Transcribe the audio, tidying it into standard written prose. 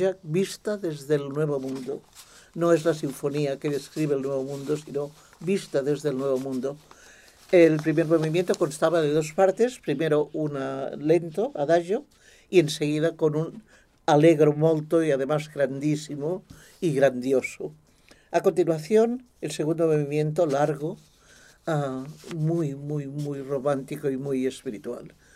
Dvořák vista desde el Nuevo Mundo. No es la sinfonía que describe el Nuevo Mundo, sino vista desde el Nuevo Mundo. El primer movimiento constaba de dos partes, primero una lento, adagio, y enseguida con un allegro molto y además grandísimo y grandioso. A continuación, el segundo movimiento largo, muy romántico y muy espiritual.